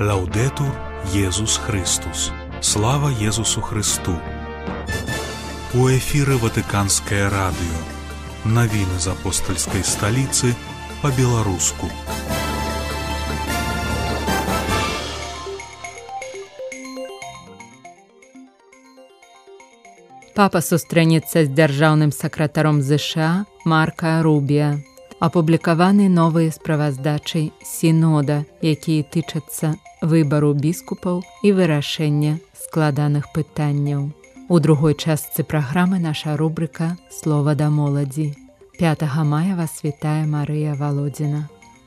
Лаўдетур Єсус Христус. Слава Єсусу Христу. У эфіры Ватыканскае радыё. Навіны з апостальскай сталіцы па-беларуску. Папа сустрэнецца з дзяржаўным сакратаром ЗША Марка Рубіа. Апублікаваны новыя справаздачы сінода, якія тычацца выбару біскупаў і вырашэння складаных пытанняў. У другой частцы праграмы наша рубрыка «Слова да моладзі». 5 мая вас вітае Марыя Володзіна.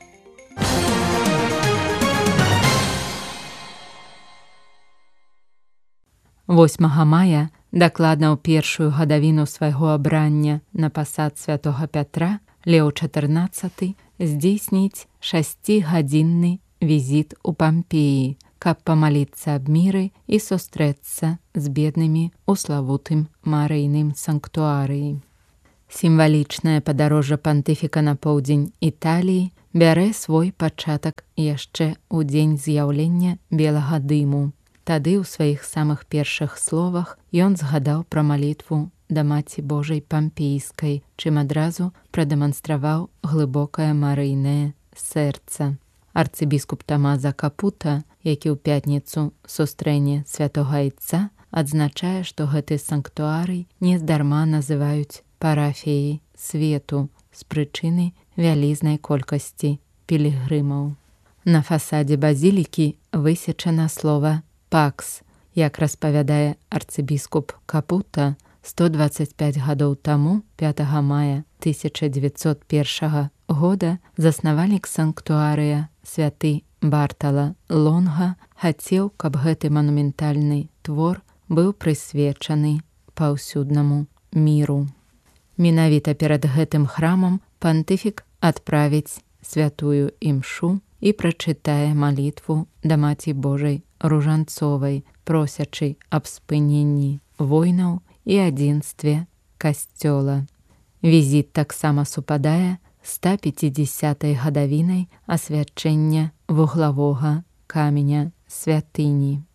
«8 мая, дакладна ў першую гадавіну свайго абрання на пасад святога Пятра, Леў XIV здзейсніць 6-гадзінны візіт у Пампеі, каб памаліцца аб міры і сустрэцца з беднымі ў славутым Марыйным санктуарыі. Сімвалічнае падарожжа пантыфіка на поўдзень Італіі бярэ свой пачатак яшчэ ў дзень з'яўлення белага дыму. Тады ў сваіх самых першых словах ён згадаў пра малітву да Маці Божай Пампейскай, чым адразу прадэманстраваў глыбокае марыйнае сэрца. Арцыбіскуп Тамаза Капута, які ў пятніцу сустрэне святога Айца, адзначае, што гэты санктуарый нездарма называюць парафіяй свету з прычыны вялізнай колькасці пілігрымаў. На фасадзе базілікі высечана слова «пакс». Як распавядае арцыбіскуп Капута, 125 гадоў таму, 5 мая 1901 года, заснавальнік санктуарыя святы Бартала Лонга хацеў, каб гэты манументальны твор быў прысвечаны паўсюднаму міру. Менавіта перад гэтым храмам пантыфік адправіць святую імшу і прачытае малітву да Маці Божай Ружанцовай, просячы аб спыненні войнаў і адзінстве касцёла. Візіт таксама супадае з 150-й гадавінай асвячэння вуглавога каменя святыні.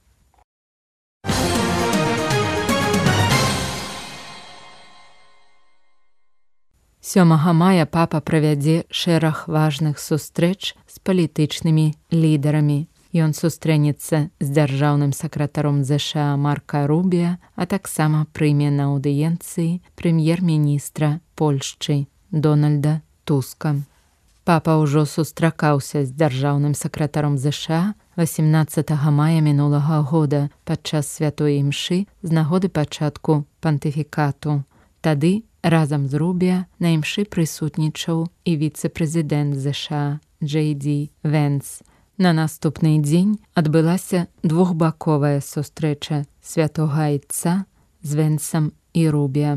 Сёмага мая папа правядзе шэраг важных сустрэч з палітычнымі лідарамі. Ён сустрэнецца з дзяржаўным сакратаром ЗША Марка Рубіа, а таксама прыме на аўдыенцыі прэм'ер-міністра Польшчы Дональда Туска. Папа ўжо сустракаўся з дзяржаўным сакратаром ЗША 18 мая мінулага года падчас святой імшы з нагоды пачатку пантыфікату. Тады разам з Рубіа на імшы прысутнічаў і віцэ-прэзідэнт ЗША Джей-Ді Вэнс. На наступны дзень адбылася двухбаковая сустрэча святога Айца з Вэнсам і Рубіа.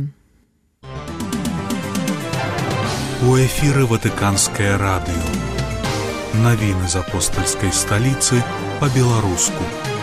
У эфіры Ватыканскае радыё. Навіны з апостальскай сталіцы па-беларуску.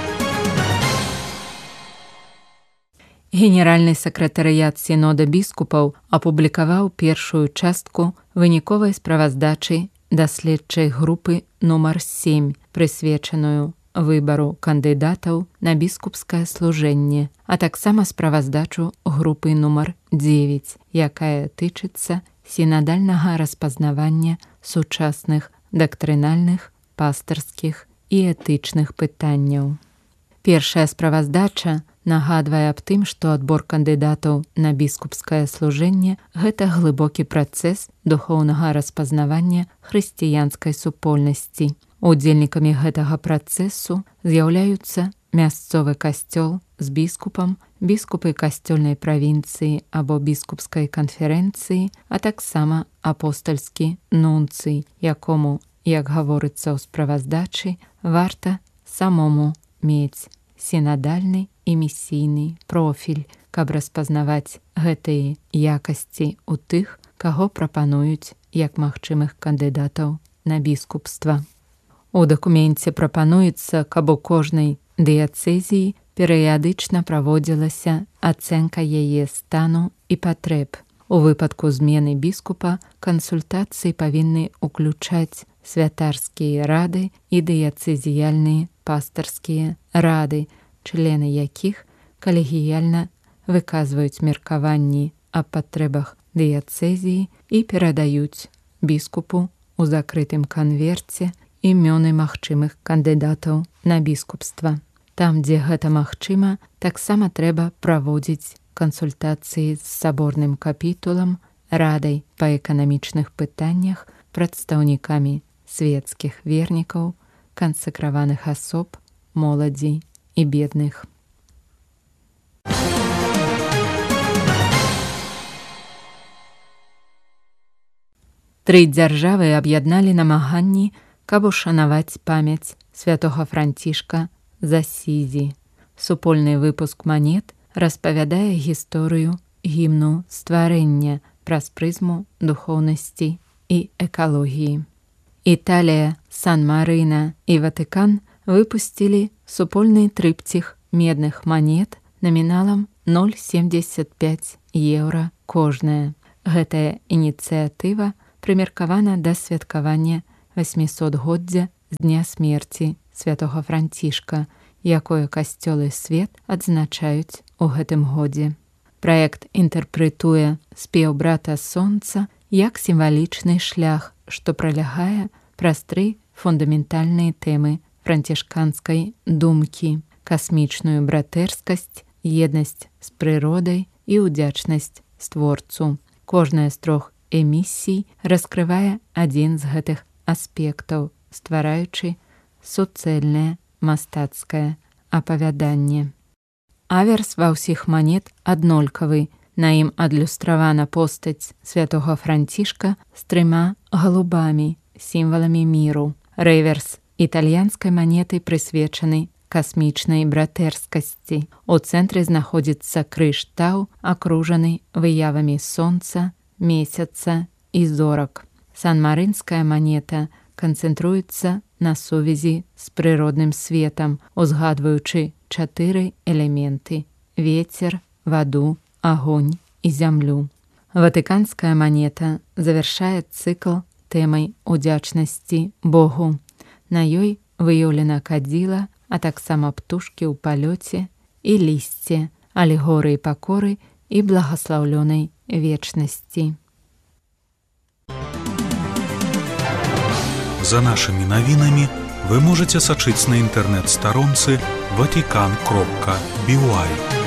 Генеральны сакратарыят сінода біскупаў апублікаваў першую частку выніковай справаздачы даследчай групы нумар 7, прысвечаную выбару кандыдатаў на біскупскае служэнне, а таксама справаздачу групы нумар 9, якая тычыцца сінадальнага распазнавання сучасных дактрынальных, пастырскіх і этычных пытанняў. Першая справаздача нагадвае аб тым, што адбор кандыдатаў на біскупскае служэнне – гэта глыбокі працэс духоўнага распазнавання хрысціянскай супольнасці. Удзельнікамі гэтага працэсу з'яўляюцца мясцовы касцёл з біскупам, біскупы касцёльнай правінцыі або біскупскай канферэнцыі, а таксама апостальскі нунцый, якому, як гаворыцца ў справаздачы, варта самому мець сінадальны і місійны профіль, каб распазнаваць гэтыя якасці ў тых, каго прапануюць як магчымых кандыдатаў на біскупства. У дакуменце прапануецца, каб у кожнай дыяцэзіі перыядычна праводзілася ацэнка яе стану і патрэб. У выпадку змены біскупа кансультацыі павінны ўключаць святарскія рады і дыяцэзіяльныя пастырскія рады, члены якіх калегіяльна выказваюць меркаванні аб патрэбах дыяцэзіі і перадаюць біскупу у закрытым канверце імёны магчымых кандыдатаў на біскупства. Там, дзе гэта магчыма, таксама трэба праводзіць кансультацыі з саборным капітулам, радай па эканамічных пытаннях, прадстаўнікамі свецкіх вернікаў, кансакраваных асоб, моладзі і бедных. Тры дзяржавы аб'ядналі намаганні, каб ушанаваць памяць святога Францішка з Асізі. Супольны выпуск манет распавядае гісторыю гімну стварэння праз прызму духоўнасці і экалогіі. Італія, Сан-Марына і Ватыкан выпусцілі супольны трыпціх медных манет наміналам 0,75 еўра кожная. Гэтая ініцыятыва прымеркавана да святкавання 800-годдзя з дня смерці святога Францішка, якое касцёл і свет адзначаюць у гэтым годзе. Праект інтэрпрэтуе спеў брата сонца як сімвалічны шлях, што пралягае праз тры фундаментальныя тэмы францішканскай думкі: касмічную братэрскасць, еднасць з прыродай і ўдзячнасць створцу. Кожная з трох эмісій раскрывае адзін з гэтых аспектаў, ствараючы суцэльнае мастацкае апавяданне. Аверс ва ўсіх манет аднолькавы. На ім адлюстравана постаць святога Францішка з трыма галубамі, сімваламі міру. Рэверс італьянскай манеты прысвечаны касмічнай братэрскасці. У цэнтры знаходзіцца крыж Тау, акружаны выявамі сонца, месяца і зорак. Сан-марынская манета канцэнтруецца на сувязі з прыродным светам, узгадваючы 4 элементы: вецер, ваду, агонь і зямлю. Ватыканская манета завяршае цыкл тэмай удзячнасці Богу. На ёй выяўлена кадзіла, а таксама птушкі ў палёце і лісце, алегорыі пакоры і благаслаўлёнай вечнасці. За нашими навінамі вы можете сачыць на інтэрнэт-старонцы vatican.by.